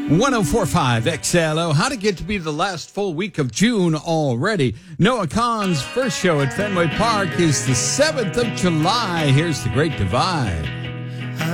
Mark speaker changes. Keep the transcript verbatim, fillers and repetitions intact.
Speaker 1: one oh four point five X L O. How to get to be the last full week of June already. Noah Kahan's first show at Fenway Park is the seventh of July. Here's the Great Divide.